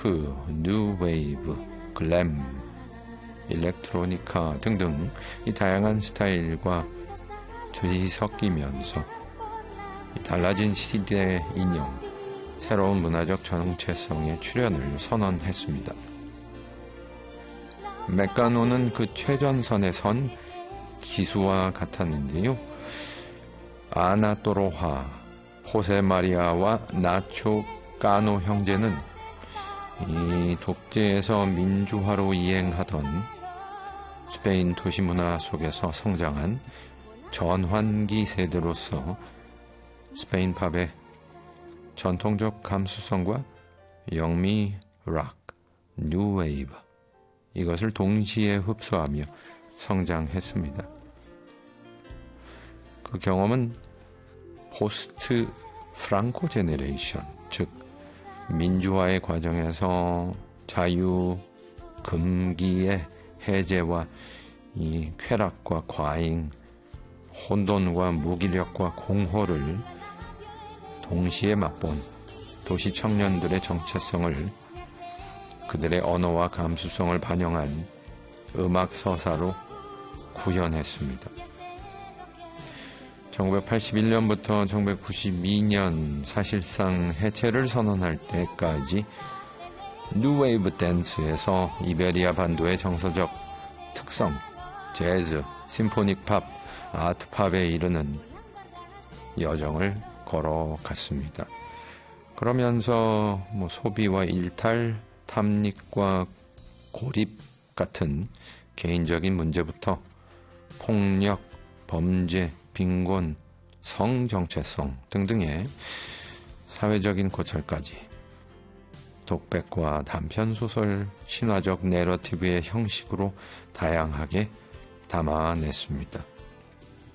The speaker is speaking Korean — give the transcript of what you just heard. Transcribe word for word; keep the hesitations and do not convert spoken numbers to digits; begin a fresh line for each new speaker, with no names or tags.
펑크, 뉴웨이브, 글램, 일렉트로니카 등등 이 다양한 스타일과 뒤섞이면서 이 달라진 시대의 인형, 새로운 문화적 정체성의 출현을 선언했습니다. 메카노는 그 최전선에 선 기수와 같았는데요. 아나 또로하, 호세 마리아와 나초 까노 형제는 이 독재에서 민주화로 이행하던 스페인 도시문화 속에서 성장한 전환기 세대로서 스페인 팝의 전통적 감수성과 영미 락, 뉴웨이브 이것을 동시에 흡수하며 성장했습니다. 그 경험은 포스트 프랑코 제네레이션, 즉 민주화의 과정에서 자유, 금기의 해제와 이 쾌락과 과잉, 혼돈과 무기력과 공허를 동시에 맛본 도시 청년들의 정체성을 그들의 언어와 감수성을 반영한 음악 서사로 구현했습니다. 천구백팔십일 년부터 천구백구십이 년 사실상 해체를 선언할 때까지 뉴웨이브 댄스에서 이베리아 반도의 정서적 특성, 재즈, 심포닉 팝, 아트 팝에 이르는 여정을 걸어갔습니다. 그러면서 뭐 소비와 일탈, 탐닉과 고립 같은 개인적인 문제부터 폭력, 범죄, 빈곤, 성정체성 등등의 사회적인 고찰까지 독백과 단편소설, 신화적 내러티브의 형식으로 다양하게 담아냈습니다.